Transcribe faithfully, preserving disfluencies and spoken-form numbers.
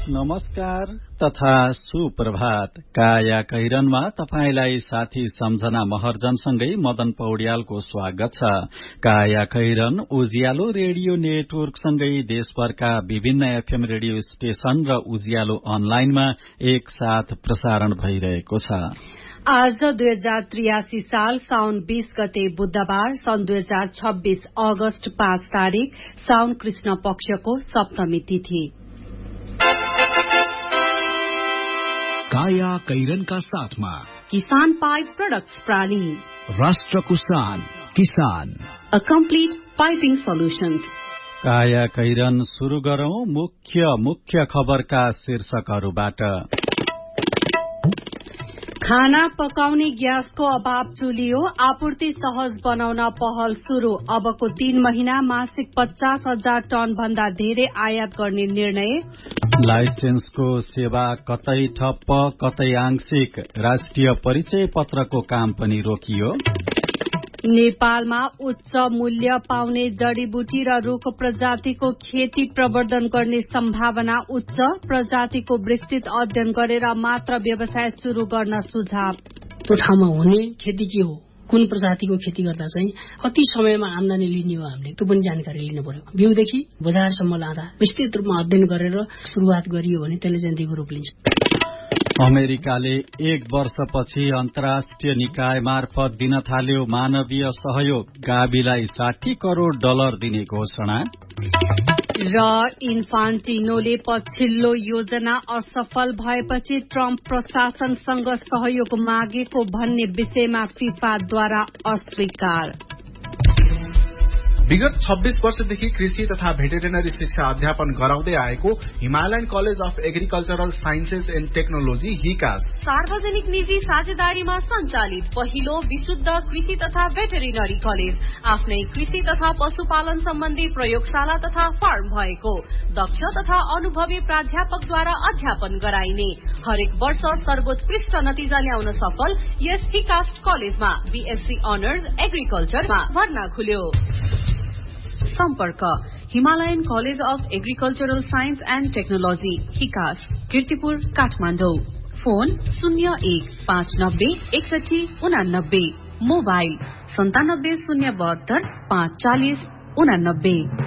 नमस्कार तथा सुप्रभात। काया कैरनमा तपाईलाई साथी सम्झना महर्जनसँगै मदन पौड्यालको स्वागत छ। काया कैरन उज्यालो रेडियो नेटवर्कसँगै देशभरका विभिन्न एफएम रेडियो स्टेशन र उज्यालो अनलाइनमा एक साथ प्रसारण भइरहेको छ। आज दुई हजार त्रियासी साल साउन बीस गते बुधबार सन् दुई हजार छब्बीस अगस्त पाँच तारीक साउन कृष्ण पक्षको सप्तमी तिथि। काया कैरनका साथमा किसान पाइप प्रोडक्ट्स प्राणी, राष्ट्रको शान किसान, अ कम्प्लिट पाइपिङ सोल्युशन्स। काया कैरन शुरू गरौं मुख्य मुख्य खबरका शीर्षकहरूबाट। खाना पकाउने ग्यासको अभाव चुलियो, आपूर्ति सहज बनाउन पहल शुरू। अबको तीन महिना मासिक पचास हजार टन भन्दा धेरै आयात गर्ने निर्णय। लाइसेन्सको सेवा कतै ठप्प कतै आंशिक, राष्ट्रिय परिचय पत्रको काम पनि रोकियो। नेपालमा उच्च मूल्य पाउने जडीबुटी र रूख प्रजातिको खेती प्रवर्धन गर्ने सम्भावना उच्च, प्रजातिको विस्तृत अध्ययन गरेर मात्र व्यवसाय शुरू गर्न सुझाव। त्यो ठाउँमा हुने खेती के हो, कुन प्रजातिको खेती गर्दा चाहिँ कति समयमा आमदानी लिने हो, हामीले त्यो पनि जानकारी लिनु पर्यो। बिउदेखि बजारसम्म लाँदा विस्तृत रूपमा अध्ययन गरेर शुरूआत गरियो भने त्यसले चाहिँ दिगो रूप लिन्छ। अमेरिकाले एक वर्षपछि अन्तर्राष्ट्रिय निकाय मार्फत दिन थाल्यो मानवीय सहयोग, गाविलाई साठी करोड़ डलर दिने घोषणा। र इन्फान्टिनोले पछिल्लो योजना असफल भएपछि ट्रम्प प्रशासनसँग सहयोग मागेको भन्ने विषयमा फिफाद्वारा अस्वीकार। विगत छब्बीस वर्षदेखि कृषि तथा भेटेरिनरी शिक्षा अध्यापन गराउँदै आएको Himalayan college of agricultural sciences and technology हिकास सार्वजनिक निजी साझेदारीमा सञ्चालित पहिलो विशुद्ध कृषि तथा भेटेरिनरी कलेज, आफ्नै कृषि तथा पशुपालन सम्बन्धी प्रयोगशाला तथा फार्म भएको, दक्ष तथा अनुभवी प्राध्यापकद्वारा अध्यापन गराइने, हरेक वर्ष सर्वोत्कृष्ट नतिजा ल्याउन सफल यस हिकास कलेजमा बीएससी अनर्स एग्रिकल्चरमा भर्ना खुल्यो। सम्पर्क Himalayan college of agricultural science and technology हिकास, Kirtipur Kathmandu. Phone शून्य एक पाँच नब्बे एकसठी उनानब्बे, मोबाइल सन्तानब्बे शून्य बहत्तर पाँच चालिस उनानब्बे।